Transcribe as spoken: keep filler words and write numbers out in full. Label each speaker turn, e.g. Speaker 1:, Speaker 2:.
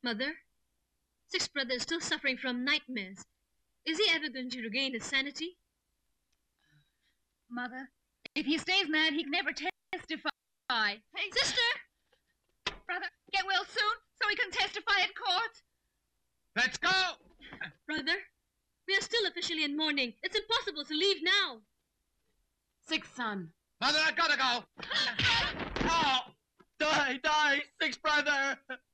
Speaker 1: Mother, Sixth Brother is still suffering from nightmares. Is he ever going to regain his sanity?
Speaker 2: Mother, if he stays mad, he can never testify.
Speaker 1: Hey, sister!
Speaker 2: Brother, get well soon so he can testify in court.
Speaker 3: Let's go!
Speaker 1: Brother, we are still officially in mourning. It's impossible to leave now.
Speaker 2: Sixth son.
Speaker 3: Mother, I gotta go! Oh! Die, die, Sixth Brother!